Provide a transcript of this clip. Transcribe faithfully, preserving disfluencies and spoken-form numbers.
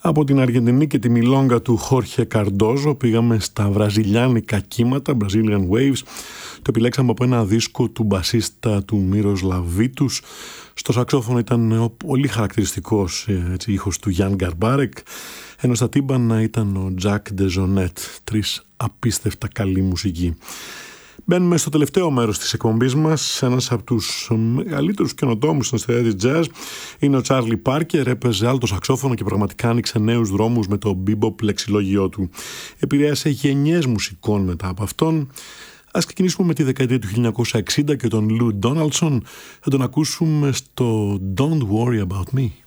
Από την Αργεντινή και τη μιλόγκα του Χόρχε Καρντόζο πήγαμε στα βραζιλιάνικα κύματα, Brazilian Waves. Το επιλέξαμε από ένα δίσκο του μπασίστα του Μύρος Λαβίτους. Στο σαξόφωνο ήταν ο πολύ χαρακτηριστικός έτσι, ήχος του Γιάν Γκαρμπάρεκ, ενώ στα τύμπανα ήταν ο Τζακ Ντεζονέτ. Τρεις απίστευτα καλή μουσική. Μπαίνουμε στο τελευταίο μέρος της εκπομπής μας. Ένας από τους μεγαλύτερους καινοτόμους στην ιστορία της jazz είναι ο Τσάρλι Πάρκερ. Έπαιζε άλτο σαξόφωνο και πραγματικά άνοιξε νέους δρόμους με το bebop λεξιλόγιό του. Επηρέασε γενιές μουσικών μετά από αυτόν. Ας ξεκινήσουμε με τη δεκαετία του χίλια εννιακόσια εξήντα και τον Lou Donaldson. Θα τον ακούσουμε στο Don't Worry About Me.